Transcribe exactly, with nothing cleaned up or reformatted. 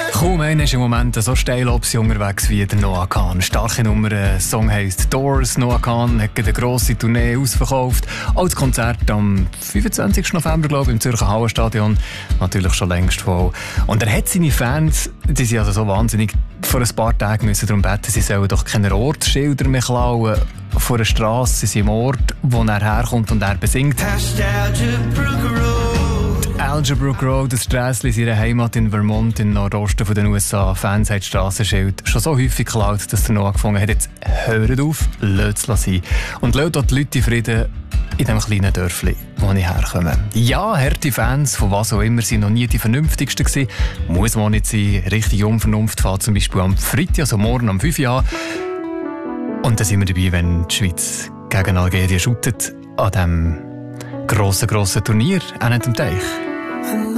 Kaum einer ist im Moment so steil unterwegs wie der Noah Kahan. Starke Nummer, der Song heisst Doors. Noah Kahan hat eine grosse Tournee ausverkauft. Auch das Konzert am fünfundzwanzigsten November, glaube ich, im Zürcher Hallenstadion. Natürlich schon längst voll. Und er hat seine Fans, die sind also so wahnsinnig, vor ein paar Tagen müssen darum beten, sie sollen doch keine Ortsschilder mehr klauen vor einer Strasse. Sie sind im Ort, wo er herkommt und er besingt. Algebrook Road, das Strässli, seine Heimat in Vermont, im Nordosten den U S A. Fans haben das Strassenschild schon so häufig geklaut, dass der Noah gefunden hat, jetzt hört auf, lasst es sein. Und lasst auch die Leute in Frieden in diesem kleinen Dörfli, wo ich herkomme. Ja, harte Fans, von was auch immer, sind noch nie die vernünftigsten gewesen. Muss man nicht sein. Richtige Unvernunft fährt zum Beispiel am Freitag, also morgen um fünf Uhr an. Und dann sind wir dabei, wenn die Schweiz gegen Algerien shootet, an diesem grossen, grossen Turnier an dem Teich.